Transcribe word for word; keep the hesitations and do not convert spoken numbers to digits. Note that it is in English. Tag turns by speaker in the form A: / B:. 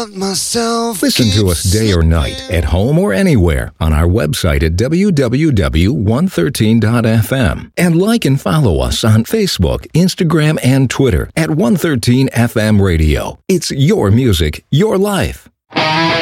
A: Myself
B: Listen to us day or night, at home or anywhere, on our website at w w w dot one thirteen dot f m. And like and follow us on Facebook, Instagram, and Twitter at one thirteen F M Radio. It's your music, your life.